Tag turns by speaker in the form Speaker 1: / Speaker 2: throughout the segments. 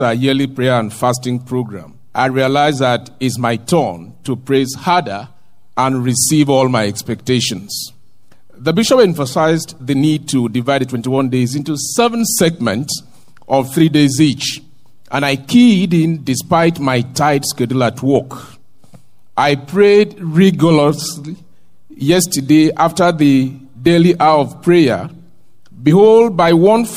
Speaker 1: our yearly prayer and fasting program, I realized that it's my turn to praise harder and receive all my expectations. The bishop emphasized the need to divide the 21 days into 7 segments of 3 days each, and I keyed in despite my tight schedule at work. I prayed rigorously yesterday after the daily hour of prayer. Behold, by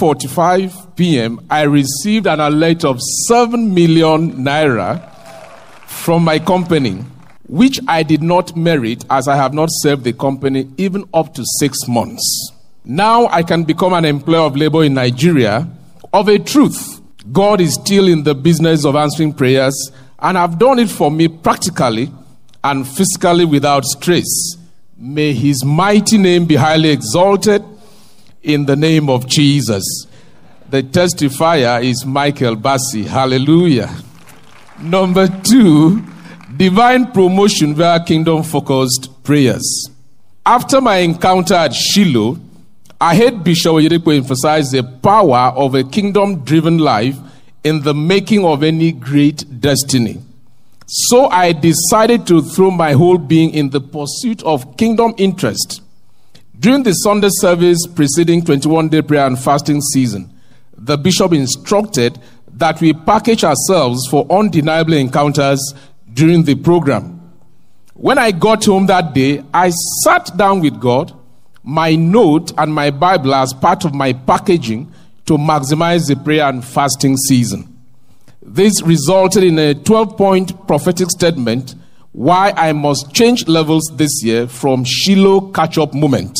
Speaker 1: 1:45 p.m., I received an alert of 7 million naira from my company, which I did not merit as I have not served the company even up to 6 months. Now I can become an employer of labor in Nigeria. Of a truth, God is still in the business of answering prayers and have done it for me practically and physically without stress. May his mighty name be highly exalted in the name of Jesus. The testifier is Michael Bassi. Hallelujah. Number 2, divine promotion via kingdom-focused prayers. After my encounter at Shiloh, I heard Bishop Oyedepo emphasize the power of a kingdom-driven life in the making of any great destiny. So I decided to throw my whole being in the pursuit of kingdom interest. During the Sunday service preceding 21-day prayer and fasting season, the bishop instructed that we package ourselves for undeniable encounters during the program. When I got home that day, I sat down with God, my note and my Bible as part of my packaging to maximize the prayer and fasting season. This resulted in a 12-point prophetic statement why I must change levels this year from Shiloh catch-up moment.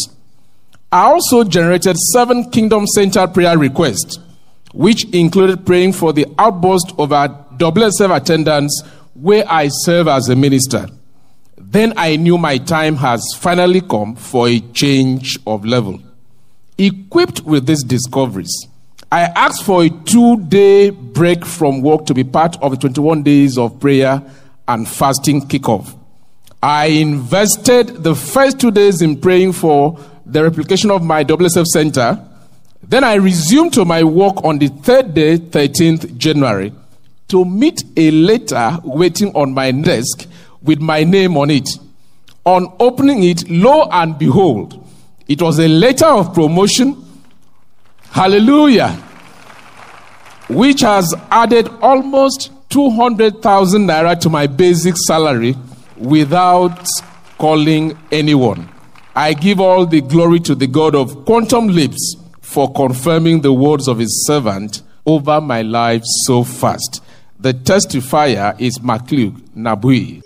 Speaker 1: I also generated 7 kingdom-centered prayer requests, which included praying for the outburst of our WSF attendance where I serve as a minister. Then I knew my time has finally come for a change of level. Equipped with these discoveries, I asked for a 2-day break from work to be part of the 21 days of prayer and fasting kickoff. I invested the first 2 days in praying for the replication of my WSF center. Then I resumed to my work on the 3rd day, 13th January, to meet a letter waiting on my desk with my name on it. On opening it, lo and behold, it was a letter of promotion. Hallelujah. Which has added almost 200,000 naira to my basic salary without calling anyone. I give all the glory to the God of Quantum Leaps for confirming the words of his servant over my life so fast. The testifier is Macluke Nabui.